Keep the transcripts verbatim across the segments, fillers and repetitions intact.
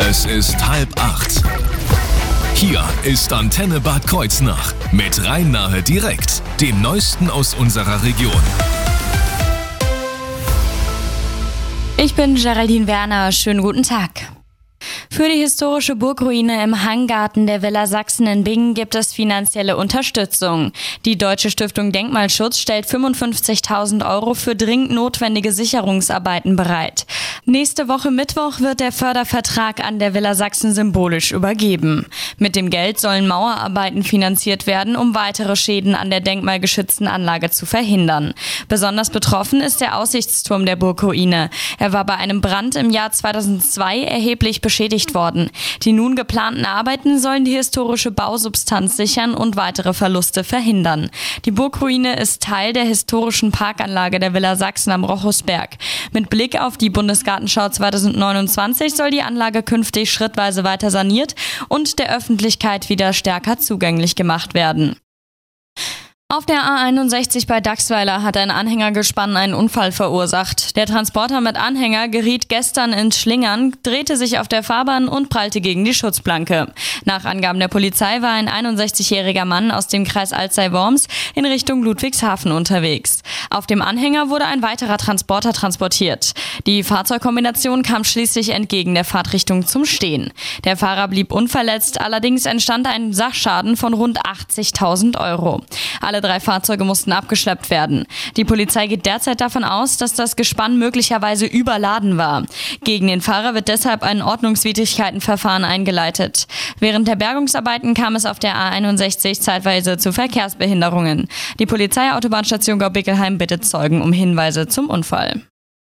Es ist halb acht. Hier ist Antenne Bad Kreuznach mit Rhein-Nahe direkt, dem Neuesten aus unserer Region. Ich bin Geraldine Werner, schönen guten Tag. Für die historische Burgruine im Hanggarten der Villa Sachsen in Bingen gibt es finanzielle Unterstützung. Die Deutsche Stiftung Denkmalschutz stellt fünfundfünfzigtausend Euro für dringend notwendige Sicherungsarbeiten bereit. Nächste Woche Mittwoch wird der Fördervertrag an der Villa Sachsen symbolisch übergeben. Mit dem Geld sollen Mauerarbeiten finanziert werden, um weitere Schäden an der denkmalgeschützten Anlage zu verhindern. Besonders betroffen ist der Aussichtsturm der Burgruine. Er war bei einem Brand im Jahr zweitausendzwei erheblich beschädigt worden. Die nun geplanten Arbeiten sollen die historische Bausubstanz sichern und weitere Verluste verhindern. Die Burgruine ist Teil der historischen Parkanlage der Villa Sachsen am Rochusberg. Mit Blick auf die Bundesgartenschau zweitausendneunundzwanzig soll die Anlage künftig schrittweise weiter saniert und der Öffentlichkeit wieder stärker zugänglich gemacht werden. Auf der A einundsechzig bei Dachsweiler hat ein Anhängergespann einen Unfall verursacht. Der Transporter mit Anhänger geriet gestern ins Schlingern, drehte sich auf der Fahrbahn und prallte gegen die Schutzplanke. Nach Angaben der Polizei war ein einundsechzigjähriger Mann aus dem Kreis Alzey-Worms in Richtung Ludwigshafen unterwegs. Auf dem Anhänger wurde ein weiterer Transporter transportiert. Die Fahrzeugkombination kam schließlich entgegen der Fahrtrichtung zum Stehen. Der Fahrer blieb unverletzt, allerdings entstand ein Sachschaden von rund achtzigtausend Euro. Alle drei Fahrzeuge mussten abgeschleppt werden. Die Polizei geht derzeit davon aus, dass das Gespann möglicherweise überladen war. Gegen den Fahrer wird deshalb ein Ordnungswidrigkeitenverfahren eingeleitet. Während der Bergungsarbeiten kam es auf der A einundsechzig zeitweise zu Verkehrsbehinderungen. Die Polizeiautobahnstation Gau-Bickelheim bittet Zeugen um Hinweise zum Unfall.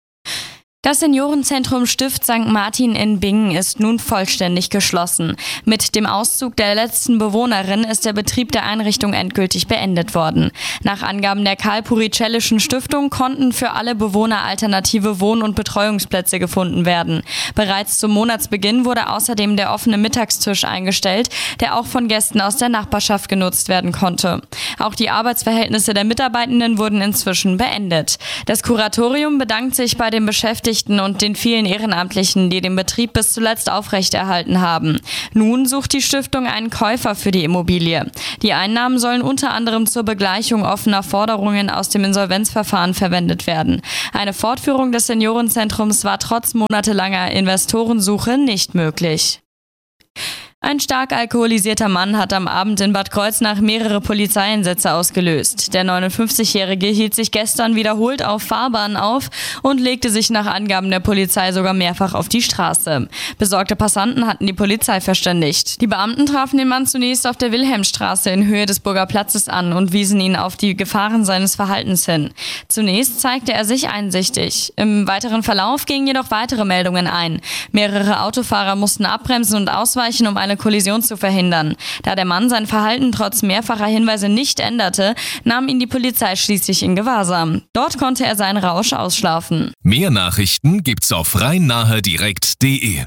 Das Seniorenzentrum Stift Sankt Martin in Bingen ist nun vollständig geschlossen. Mit dem Auszug der letzten Bewohnerin ist der Betrieb der Einrichtung endgültig beendet worden. Nach Angaben der Karl-Puricellischen Stiftung konnten für alle Bewohner alternative Wohn- und Betreuungsplätze gefunden werden. Bereits zum Monatsbeginn wurde außerdem der offene Mittagstisch eingestellt, der auch von Gästen aus der Nachbarschaft genutzt werden konnte. Auch die Arbeitsverhältnisse der Mitarbeitenden wurden inzwischen beendet. Das Kuratorium bedankt sich bei den Beschäftigten und den vielen Ehrenamtlichen, die den Betrieb bis zuletzt aufrechterhalten haben. Nun sucht die Stiftung einen Käufer für die Immobilie. Die Einnahmen sollen unter anderem zur Begleichung offener Forderungen aus dem Insolvenzverfahren verwendet werden. Eine Fortführung des Seniorenzentrums war trotz monatelanger Investorensuche nicht möglich. Ein stark alkoholisierter Mann hat am Abend in Bad Kreuznach mehrere Polizeieinsätze ausgelöst. Der neunundfünfzigjährige hielt sich gestern wiederholt auf Fahrbahnen auf und legte sich nach Angaben der Polizei sogar mehrfach auf die Straße. Besorgte Passanten hatten die Polizei verständigt. Die Beamten trafen den Mann zunächst auf der Wilhelmstraße in Höhe des Burger Platzes an und wiesen ihn auf die Gefahren seines Verhaltens hin. Zunächst zeigte er sich einsichtig. Im weiteren Verlauf gingen jedoch weitere Meldungen ein. Mehrere Autofahrer mussten abbremsen und ausweichen, um eine Kollision zu verhindern. Da der Mann sein Verhalten trotz mehrfacher Hinweise nicht änderte, nahm ihn die Polizei schließlich in Gewahrsam. Dort konnte er seinen Rausch ausschlafen. Mehr Nachrichten gibt's auf rhein-nahe direkt punkt de.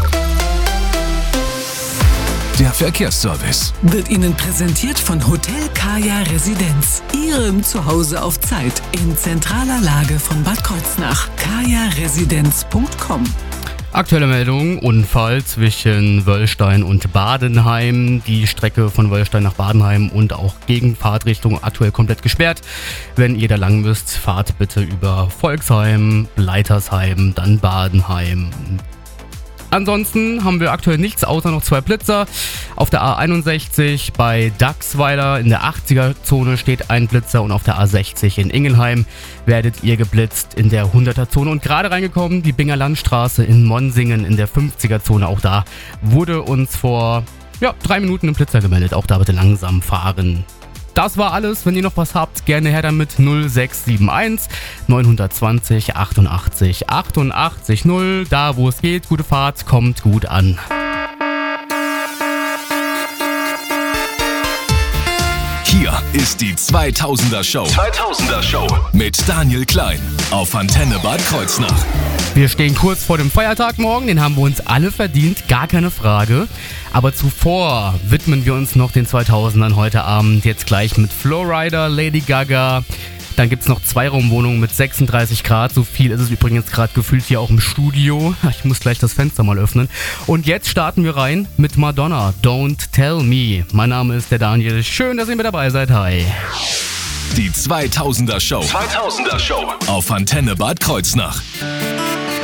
Der Verkehrsservice wird Ihnen präsentiert von Hotel Kaya Residenz. Ihrem Zuhause auf Zeit in zentraler Lage von Bad Kreuznach. kaya residenz punkt com. Aktuelle Meldung, Unfall zwischen Wöllstein und Badenheim. Die Strecke von Wöllstein nach Badenheim und auch Gegenfahrtrichtung aktuell komplett gesperrt. Wenn ihr da lang müsst, fahrt bitte über Volksheim, Leitersheim, dann Badenheim. Ansonsten haben wir aktuell nichts außer noch zwei Blitzer. Auf der A einundsechzig bei Dachsweiler in der achtziger-Zone steht ein Blitzer und auf der A sechzig in Ingelheim werdet ihr geblitzt in der hunderter-Zone. Und gerade reingekommen die Binger Landstraße in Monsinghen in der fünfziger-Zone. Auch da wurde uns vor ja, drei Minuten ein Blitzer gemeldet. Auch da bitte langsam fahren. Das war alles. Wenn ihr noch was habt, gerne her damit. null sechs sieben eins neun zwei null achtundachtzig achtundachtzig null. Da wo es geht, gute Fahrt, kommt gut an. Hier ist die zweitausender Show. zweitausender Show mit Daniel Klein auf Antenne Bad Kreuznach. Wir stehen kurz vor dem Feiertag morgen, den haben wir uns alle verdient, gar keine Frage. Aber zuvor widmen wir uns noch den zweitausendern heute Abend, jetzt gleich mit Flowrider, Lady Gaga, Dann gibt es noch Zweiraumwohnungen mit sechsunddreißig Grad. So viel ist es übrigens gerade gefühlt hier auch im Studio. Ich muss gleich das Fenster mal öffnen. Und jetzt starten wir rein mit Madonna, Don't Tell Me. Mein Name ist der Daniel. Schön, dass ihr mit dabei seid. Hi. Die zweitausender Show. zweitausender Show. Auf Antenne Bad Kreuznach.